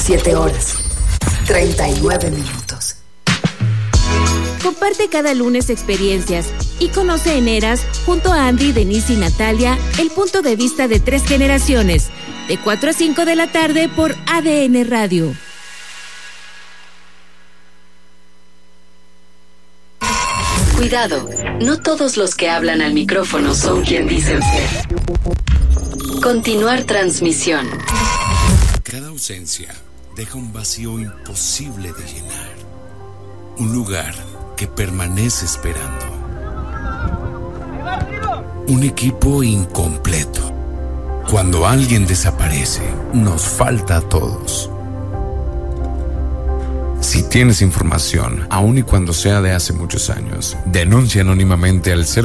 7 horas, 39 minutos. Comparte cada lunes experiencias y conoce en Eras, junto a Andy, Denise y Natalia, el punto de vista de 3 generaciones, de 4 a 5 de la tarde por ADN Radio. Cuidado, no todos los que hablan al micrófono son quien dicen ser. Continuar transmisión. Cada ausencia deja un vacío imposible de llenar. Un lugar que permanece esperando. Un equipo incompleto. Cuando alguien desaparece, nos falta a todos. Si tienes información, aun y cuando sea de hace muchos años, denuncia anónimamente al